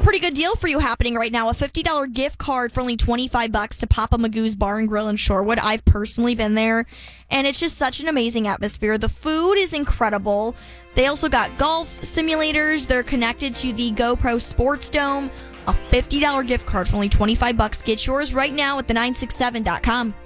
a pretty good deal for you happening right now. A $50 gift card for only $25 to Papa Magoo's Bar and Grill in Shorewood. I've personally been there, and it's just such an amazing atmosphere. The food is incredible. They also got golf simulators. They're connected to the GoPro Sports Dome. A $50 gift card for only $25. Get yours right now at the967.com.